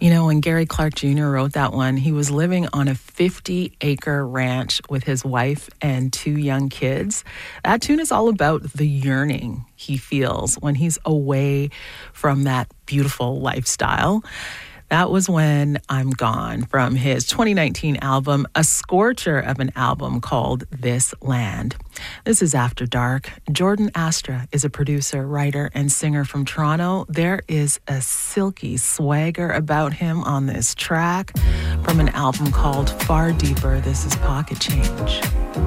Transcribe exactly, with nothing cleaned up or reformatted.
You know, when Gary Clark Junior wrote that one, he was living on a fifty-acre ranch with his wife and two young kids. That tune is all about the yearning he feels when he's away from that beautiful lifestyle. That was When I'm Gone from his twenty nineteen album, a scorcher of an album called This Land. This is After Dark. Jordan Astra is a producer, writer, and singer from Toronto. There is a silky swagger about him on this track from an album called Far Deeper. This is Pocket Change.